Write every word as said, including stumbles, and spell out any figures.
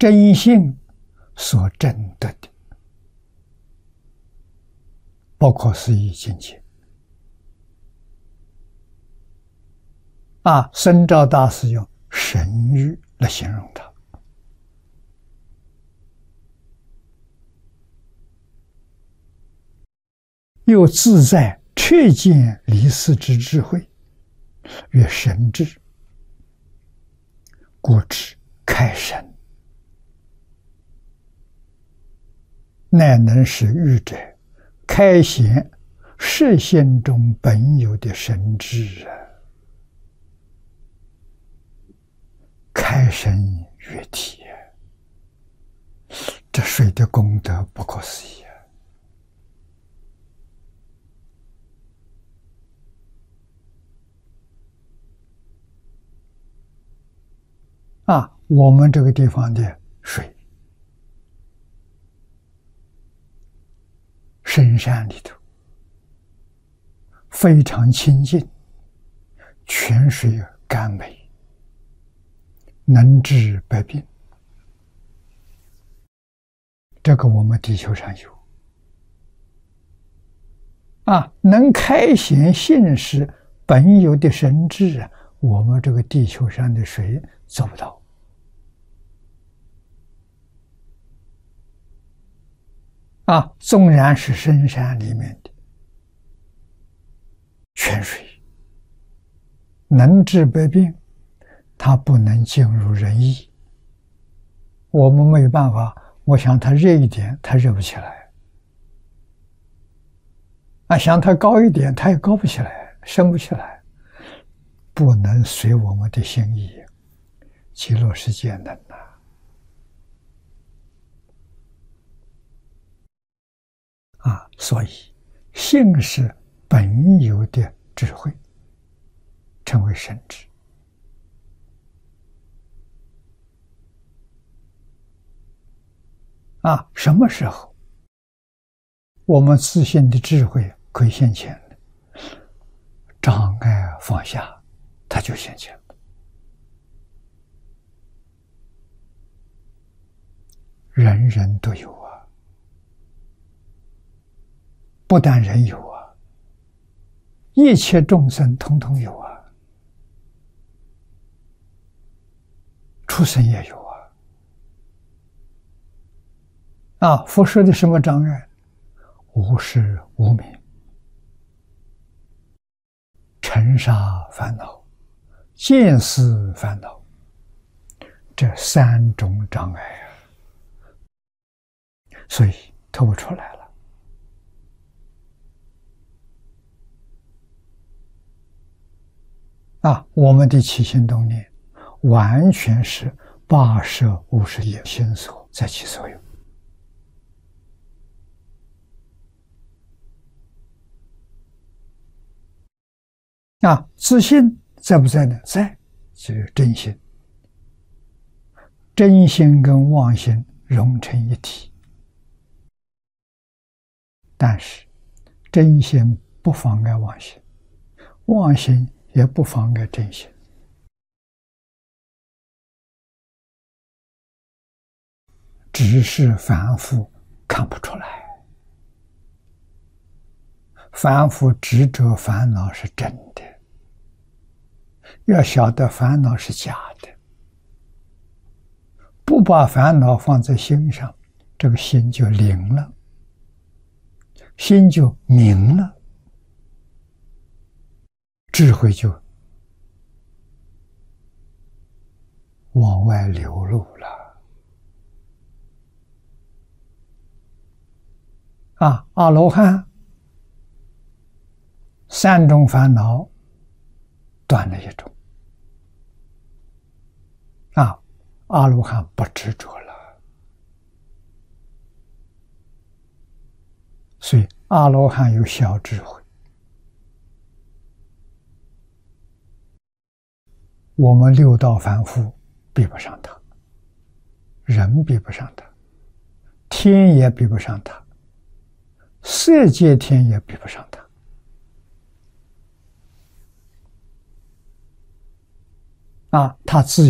真性所证得的不可思议境界。啊，僧肇大师用神喻来形容它。又自在确见离世之智慧，曰神智，故知开神，乃能使愚者开显实现中本有的神智啊！开神悦体，这水的功德不可思议啊！啊，我们这个地方的水，深山里头非常清净，泉水甘美，能治百病。这个我们地球上有啊，能开显现实本有的神智啊，我们这个地球上的水做不到啊。纵然是深山里面的泉水，能治百病，它不能进入人意，我们没有办法。我想它热一点，它热不起来；啊，想它高一点，它也高不起来，升不起来，不能随我们的心意。极乐世界能啊！啊，所以性是本有的智慧，称为神智。啊，什么时候我们自信的智慧可以现前呢？障碍放下，它就现前了。人人都有啊，不但人有啊，一切众生统统有啊，畜生也有啊。啊，佛说的什么障碍？无始无明、尘沙烦恼、见思烦恼，这三种障碍啊，所以透不出来了。啊，我们的起心动念，完全是八摄五十业心所在其所有。啊，自信在不在呢？在，就是真心。真心跟妄心融成一体，但是真心不妨碍妄心，妄心也不妨碍真心，只是凡夫看不出来。凡夫执着烦恼是真的，要晓得烦恼是假的，不把烦恼放在心上，这个心就灵了，心就明了，智慧就往外流露了。啊，阿罗汉三种烦恼断了一种，啊，阿罗汉不执着了，所以阿罗汉有小智慧。我们六道凡夫比不上他，人比不上他，天也比不上他，色界天也比不上他。啊，他自